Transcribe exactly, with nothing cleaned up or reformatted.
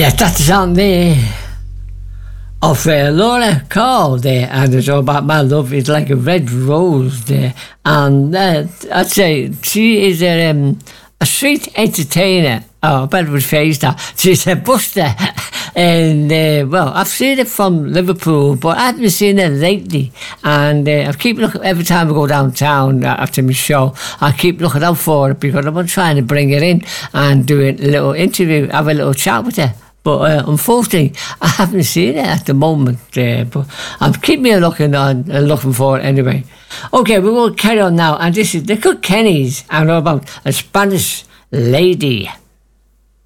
Yeah, that's on there of uh, Laura Cole there, and it's all about my love. It's like a red rose there, and uh, I'd say she is a, um, a street entertainer. Oh, I better rephrase that. She's a buster, and uh, well, I've seen her from Liverpool, but I haven't seen her lately. And uh, I keep looking every time I go downtown after my show. I keep looking out for her because I'm trying to bring her in and do a little interview, have a little chat with her. But uh, unfortunately, I haven't seen it at the moment. Uh, but I'm keeping looking on, uh, looking for it anyway. Okay, we will carry on now. And this is the Kilkennys. I know about a Spanish lady.